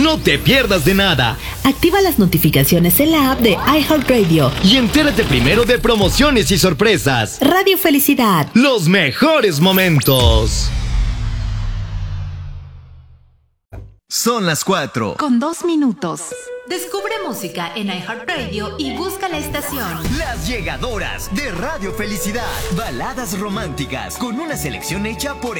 No te pierdas de nada. Activa las notificaciones en la app de iHeartRadio Y entérate primero de promociones y sorpresas. Radio Felicidad. Los mejores momentos. Son las 4. Con 2 minutos. Descubre música en iHeartRadio y busca la estación. Las llegadoras de Radio Felicidad. Baladas románticas con una selección hecha por